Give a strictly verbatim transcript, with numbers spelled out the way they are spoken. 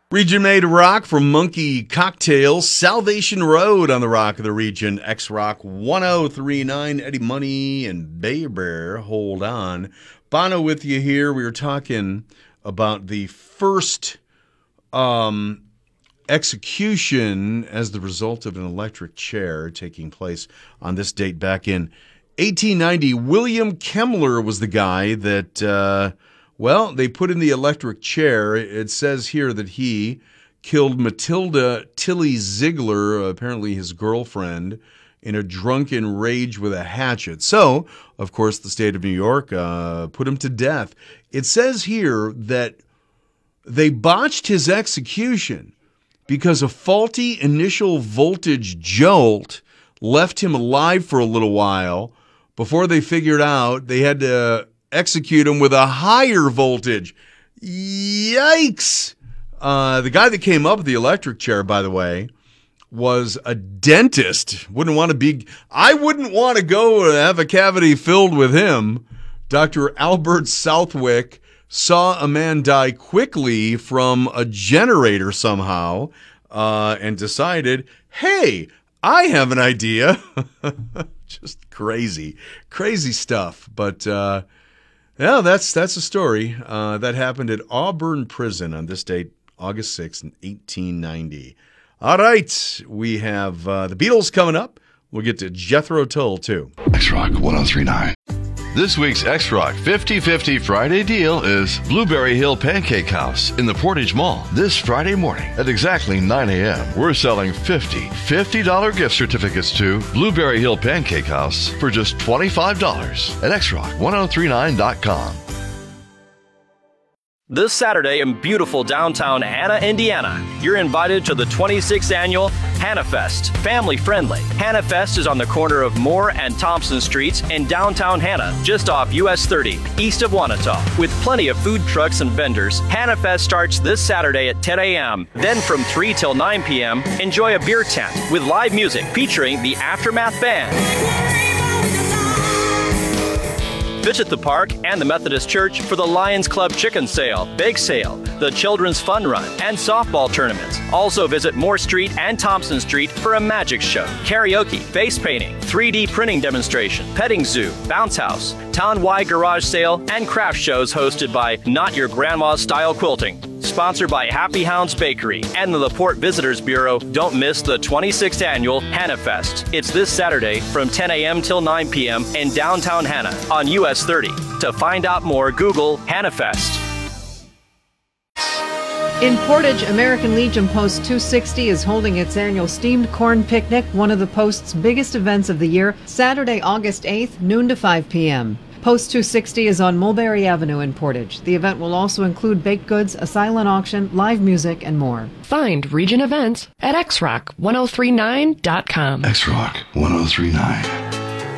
Region-made rock from Monkey Cocktail, Salvation Road on the Rock of the Region, X-Rock one oh three point nine, Eddie Money and Bay Bear, hold on. Bono with you here. We were talking about the first um, execution as the result of an electric chair taking place on this date back in eighteen ninety. William Kemmler was the guy that... Uh, Well, they put in the electric chair. It says here that he killed Matilda Tilly Ziegler, apparently his girlfriend, in a drunken rage with a hatchet. So, of course, the state of New York uh, put him to death. It says here that they botched his execution because a faulty initial voltage jolt left him alive for a little while before they figured out they had to execute him with a higher voltage. Yikes! Uh, the guy that came up with the electric chair, by the way, was a dentist. Wouldn't want to be. I wouldn't want to go and have a cavity filled with him. Doctor Albert Southwick saw a man die quickly from a generator somehow, uh, and decided, hey, I have an idea. Just crazy, crazy stuff. But uh, yeah, that's that's a story uh, that happened at Auburn Prison on this date, August sixth, eighteen ninety. All right, we have uh, the Beatles coming up. We'll get to Jethro Tull, too. X-Rock one oh three point nine. This week's X-Rock fifty fifty Friday deal is Blueberry Hill Pancake House in the Portage Mall. This Friday morning at exactly nine a.m., we're selling fifty fifty dollars gift certificates to Blueberry Hill Pancake House for just twenty-five dollars at X Rock ten thirty-nine dot com. This Saturday in beautiful downtown Anna, Indiana, you're invited to the twenty-sixth annual HannaFest. Family friendly. HannaFest is on the corner of Moore and Thompson Streets in downtown Hannah, just off U S thirty, east of Wanata. With plenty of food trucks and vendors, HannaFest starts this Saturday at ten a.m. Then from three till nine p.m., enjoy a beer tent with live music featuring the Aftermath Band. Visit the park and the Methodist Church for the Lions Club Chicken Sale, Bake Sale, the Children's Fun Run, and softball tournaments. Also visit Moore Street and Thompson Street for a magic show, karaoke, face painting, three D printing demonstration, petting zoo, bounce house, town-wide garage sale, and craft shows hosted by Not Your Grandma's Style Quilting. Sponsored by Happy Hounds Bakery and the LaPorte Visitors Bureau. Don't miss the twenty-sixth annual HannaFest. It's this Saturday from ten a.m. till nine p.m. in downtown Hannah on U S thirty. To find out more, Google HannaFest. In Portage, American Legion Post two sixty is holding its annual Steamed Corn Picnic, one of the Post's biggest events of the year, Saturday, August eighth, noon to five p.m. Post two sixty is on Mulberry Avenue in Portage. The event will also include baked goods, a silent auction, live music, and more. Find Region events at X Rock ten thirty-nine dot com. X-Rock ten thirty-nine.